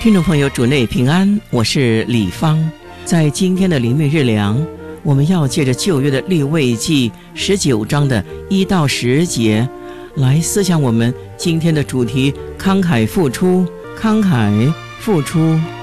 听众朋友，主内平安，我是李芳。在今天的灵命日粮，我们要借着旧约的利未记19章的1到10节来思想我们今天的主题：慷慨付出，慷慨付出。